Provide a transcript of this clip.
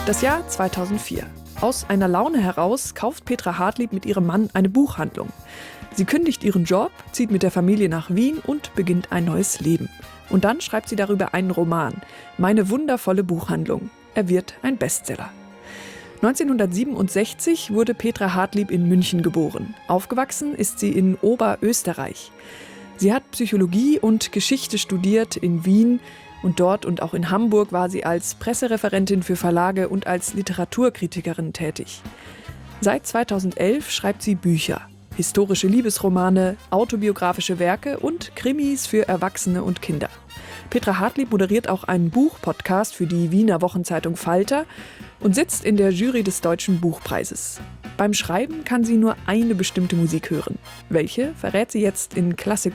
Das Jahr 2004. Aus einer Laune heraus kauft Petra Hartlieb mit ihrem Mann eine Buchhandlung. Sie kündigt ihren Job, zieht mit der Familie nach Wien und beginnt ein neues Leben. Und dann schreibt sie darüber einen Roman, Meine wundervolle Buchhandlung. Er wird ein Bestseller. 1967 wurde Petra Hartlieb in München geboren. Aufgewachsen ist sie in Oberösterreich. Sie hat Psychologie und Geschichte studiert in Wien und dort und auch in Hamburg war sie als Pressereferentin für Verlage und als Literaturkritikerin tätig. Seit 2011 schreibt sie Bücher, historische Liebesromane, autobiografische Werke und Krimis für Erwachsene und Kinder. Petra Hartlieb moderiert auch einen Buchpodcast für die Wiener Wochenzeitung Falter und sitzt in der Jury des Deutschen Buchpreises. Beim Schreiben kann sie nur eine bestimmte Musik hören. Welche verrät sie jetzt in Klassik